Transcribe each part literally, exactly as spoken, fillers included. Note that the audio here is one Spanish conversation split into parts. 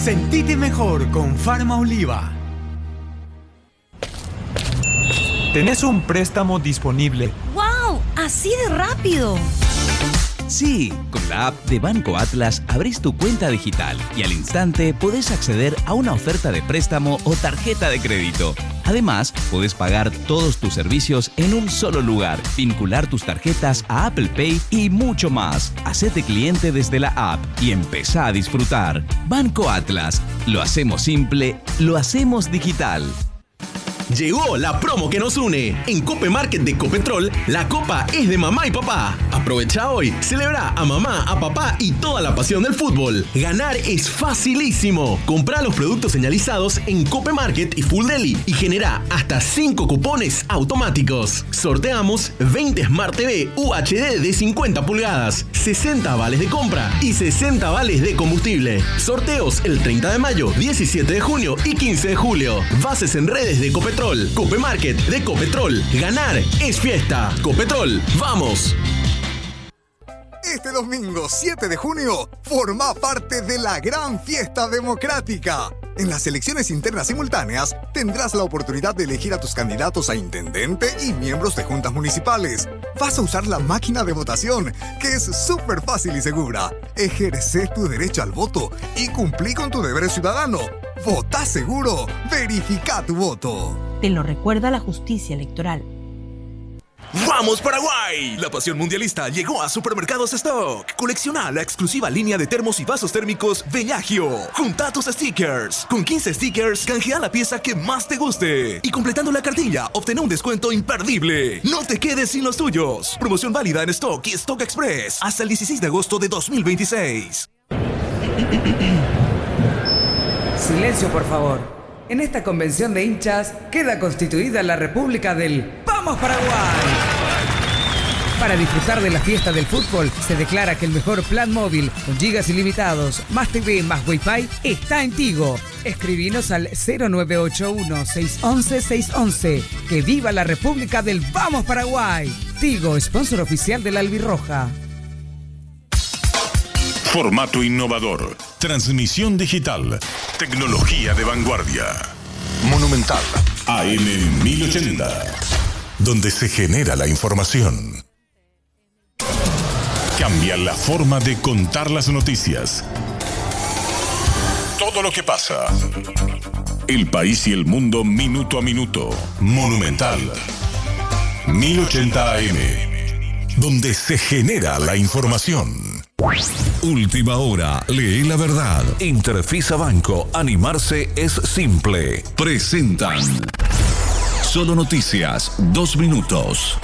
Sentite mejor con Farma Oliva. ¿Tenés un préstamo disponible? ¡Wow! ¡Así de rápido! Sí, con la app de Banco Atlas abrís tu cuenta digital y al instante podés acceder a una oferta de préstamo o tarjeta de crédito. Además, podés pagar todos tus servicios en un solo lugar, vincular tus tarjetas a Apple Pay y mucho más. Hacete cliente desde la app y empezá a disfrutar. Banco Atlas. Lo hacemos simple, lo hacemos digital. Llegó la promo que nos une. En Cope Market de Copetrol, la copa es de mamá y papá. Aprovecha hoy, celebra a mamá, a papá y toda la pasión del fútbol. Ganar es facilísimo. Comprá los productos señalizados en Cope Market y Full Deli y genera hasta cinco cupones automáticos. Sorteamos veinte Smart T V U H D de cincuenta pulgadas, sesenta vales de compra y sesenta vales de combustible. Sorteos el treinta de mayo, diecisiete de junio y quince de julio. Bases en redes de Copetrol. Cope Market de Copetrol. Ganar es fiesta. Copetrol, ¡vamos! Este domingo siete de junio, forma parte de la gran fiesta democrática. En las elecciones internas simultáneas, tendrás la oportunidad de elegir a tus candidatos a intendente y miembros de juntas municipales. Vas a usar la máquina de votación, que es súper fácil y segura. Ejerce tu derecho al voto y cumplí con tu deber ciudadano. Vota seguro. Verifica tu voto. Te lo recuerda la justicia electoral. ¡Vamos Paraguay! La pasión mundialista llegó a Supermercados Stock. Colecciona la exclusiva línea de termos y vasos térmicos Bellagio. Junta tus stickers. Con quince stickers, canjea la pieza que más te guste. Y completando la cartilla, obtén un descuento imperdible. No te quedes sin los tuyos. Promoción válida en Stock y Stock Express hasta el dieciséis de agosto de dos mil veintiséis. Silencio, por favor. En esta convención de hinchas queda constituida la República del ¡Vamos Paraguay! Para disfrutar de la fiesta del fútbol, se declara que el mejor plan móvil con gigas ilimitados, más T V, más Wi-Fi, está en Tigo. Escribinos al cero nueve ocho uno, seis uno uno, seis uno uno. ¡Que viva la República del ¡Vamos Paraguay! Tigo, sponsor oficial de la Albirroja. Formato innovador, transmisión digital, tecnología de vanguardia. Monumental A M mil ochenta, donde se genera la información. Cambia la forma de contar las noticias. Todo lo que pasa. El país y el mundo minuto a minuto. Monumental mil ochenta A M, donde se genera la información. Última hora, lee la verdad. Interfisa Banco, animarse es simple. Presentan Solo Noticias, dos minutos.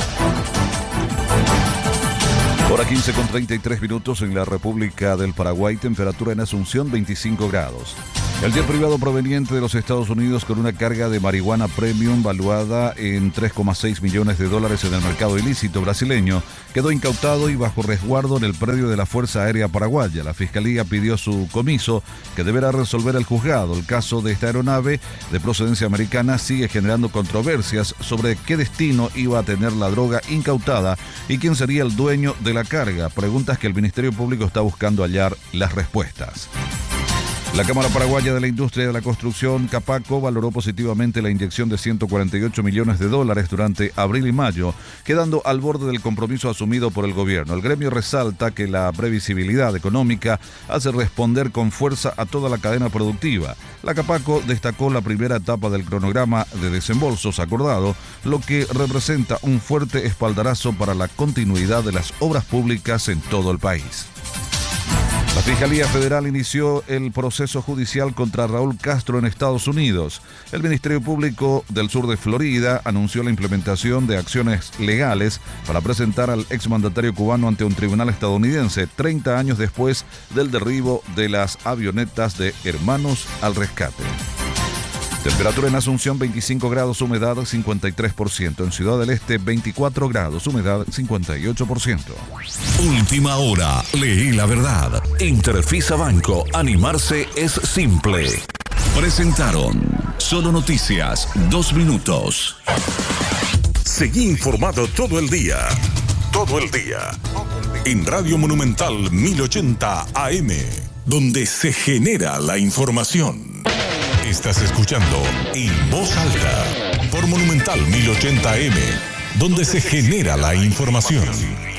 Hora quince con treinta y tres minutos en la República del Paraguay. Temperatura en Asunción veinticinco grados. El jet privado proveniente de los Estados Unidos con una carga de marihuana premium valuada en tres coma seis millones de dólares en el mercado ilícito brasileño quedó incautado y bajo resguardo en el predio de la Fuerza Aérea Paraguaya. La Fiscalía pidió su comiso, que deberá resolver el juzgado. El caso de esta aeronave de procedencia americana sigue generando controversias sobre qué destino iba a tener la droga incautada y quién sería el dueño de la carga. Preguntas que el Ministerio Público está buscando hallar las respuestas. La Cámara Paraguaya de la Industria de la Construcción, Capaco, valoró positivamente la inyección de ciento cuarenta y ocho millones de dólares durante abril y mayo, quedando al borde del compromiso asumido por el gobierno. El gremio resalta que la previsibilidad económica hace responder con fuerza a toda la cadena productiva. La Capaco destacó la primera etapa del cronograma de desembolsos acordado, lo que representa un fuerte espaldarazo para la continuidad de las obras públicas en todo el país. La Fiscalía Federal inició el proceso judicial contra Raúl Castro en Estados Unidos. El Ministerio Público del Sur de Florida anunció la implementación de acciones legales para presentar al exmandatario cubano ante un tribunal estadounidense, treinta años después del derribo de las avionetas de Hermanos al Rescate. Temperatura en Asunción veinticinco grados, humedad cincuenta y tres por ciento. En Ciudad del Este veinticuatro grados, humedad cincuenta y ocho por ciento. Última hora, lee la verdad. Interfisa Banco, animarse es simple. Presentaron Solo Noticias, dos minutos. Seguí informado todo el día. Todo el día. En Radio Monumental mil ochenta A M. donde se genera la información. Estás escuchando En Voz Alta por Monumental mil ochenta A M, donde se genera la información.